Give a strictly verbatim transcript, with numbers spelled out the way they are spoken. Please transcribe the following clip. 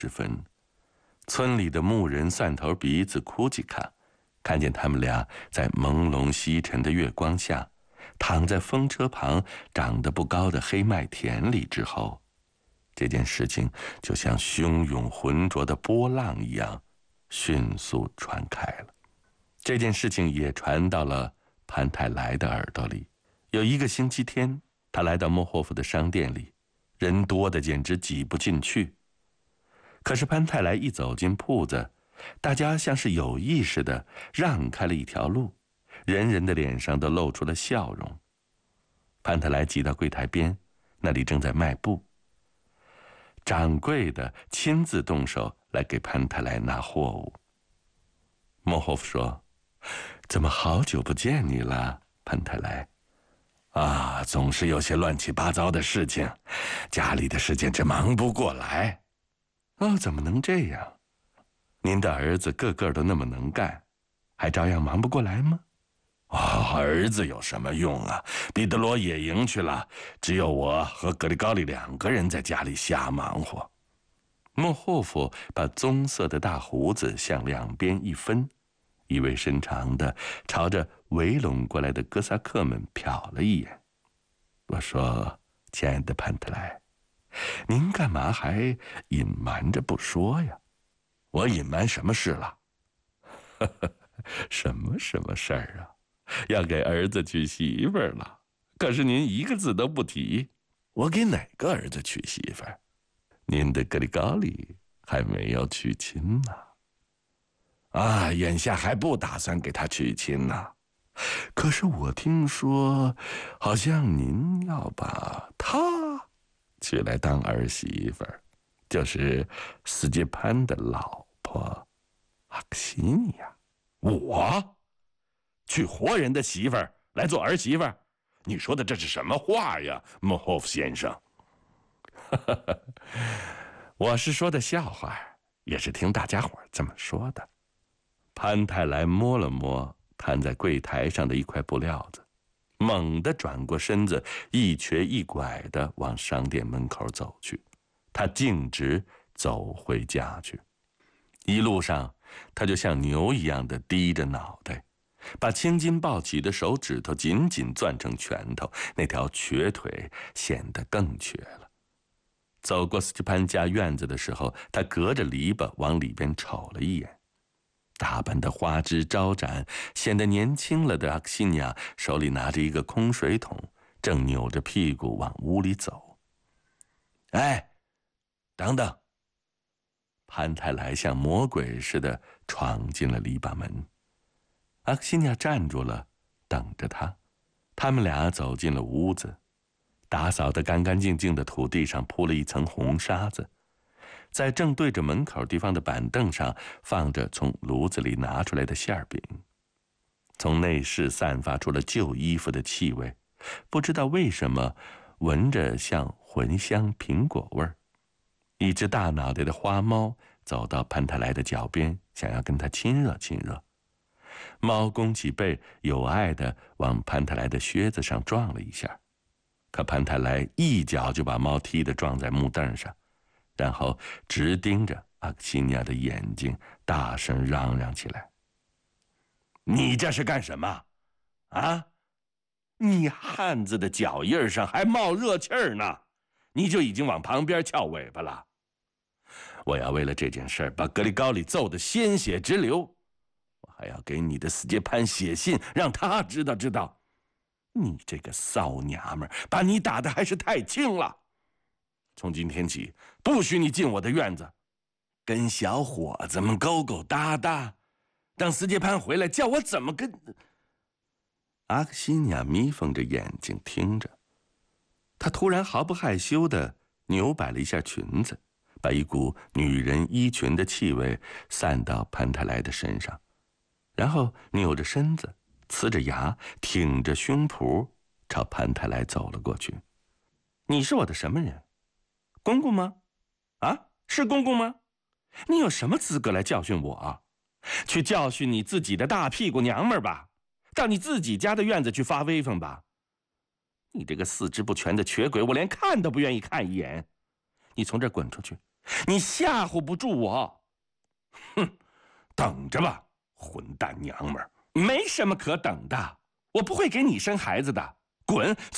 时分，村里的牧人蒜头鼻子库吉卡看见他们俩在朦胧西沉的月光下躺在风车旁长得不高的黑麦田里之后，这件事情就像汹涌浑浊的波浪一样迅速传开了。这件事情也传到了潘泰莱的耳朵里。有一个星期天，他来到莫霍夫的商店里，人多的简直挤不进去。可是潘泰莱一走进铺子，大家像是有意识地让开了一条路，人人的脸上都露出了笑容。潘泰莱挤到柜台边，那里正在卖布。掌柜的亲自动手来给潘泰莱拿货物。莫霍夫说：“怎么好久不见你了，潘泰莱？”啊，总是有些乱七八糟的事情，家里的事简直忙不过来。哦，怎么能这样？您的儿子个个都那么能干，还照样忙不过来吗？哦，儿子有什么用啊？彼得罗野营去了，只有我和格里高利两个人在家里瞎忙活。莫霍夫把棕色的大胡子向两边一分，意味深长地朝着围拢过来的哥萨克们瞟了一眼。我说：“亲爱的潘特莱，您干嘛还隐瞒着不说呀？”“我隐瞒什么事了？”“什么什么事儿啊？要给儿子娶媳妇儿了，可是您一个字都不提。我给哪个儿子娶媳妇儿？您的格里高利还没有娶亲呢。”“啊，眼下还不打算给他娶亲呢。可是我听说，好像您要把她娶来当儿媳妇儿，就是斯捷潘的老婆阿克西尼亚。”“我娶活人的媳妇儿来做儿媳妇儿？你说的这是什么话呀，莫霍夫先生？”“我是说的笑话，也是听大家伙这么说的。”潘泰莱摸了摸摊在柜台上的一块布料子，猛地转过身子，一瘸一拐地往商店门口走去。他径直走回家去。一路上，他就像牛一样地低着脑袋，把青筋暴起的手指头紧紧攥成拳头，那条瘸腿显得更瘸了。走过斯蒂潘家院子的时候，他隔着篱笆往里边瞅了一眼。打扮的花枝招展，显得年轻了的阿克西尼亚手里拿着一个空水桶，正扭着屁股往屋里走。“哎，等等！”潘泰莱像魔鬼似的闯进了篱笆门。阿克西尼亚站住了，等着他。他们俩走进了屋子，打扫得干干净净的土地上铺了一层红沙子。在正对着门口地方的板凳上放着从炉子里拿出来的馅饼，从内室散发出了旧衣服的气味，不知道为什么闻着像茴香苹果味儿。一只大脑袋的花猫走到潘泰莱的脚边，想要跟他亲热亲热。猫弓起背，有爱地往潘泰莱的靴子上撞了一下，可潘泰莱一脚就把猫踢得撞在木凳上，然后直盯着阿克西尼亚的眼睛，大声嚷嚷起来：“你这是干什么？啊？你汉子的脚印上还冒热气儿呢，你就已经往旁边翘尾巴了。我要为了这件事把格里高里揍得鲜血直流，我还要给你的斯捷潘写信，让他知道知道，你这个骚娘们儿，把你打得还是太轻了。从今天起，不许你进我的院子，跟小伙子们勾勾搭搭，等斯捷潘回来，叫我怎么跟……”阿克西尼亚眯缝着眼睛听着，她突然毫不害羞地扭摆了一下裙子，把一股女人衣裙的气味散到潘泰莱的身上，然后扭着身子，呲着牙，挺着胸脯朝潘泰莱走了过去。“你是我的什么人？公公吗？啊，是公公吗？你有什么资格来教训我？去教训你自己的大屁股娘们儿吧，到你自己家的院子去发威风吧。你这个四肢不全的瘸鬼，我连看都不愿意看一眼。你从这儿滚出去， 你吓唬不住我。哼，等着吧，混蛋娘们儿，没什么可等的，我不会给你生孩子的，滚！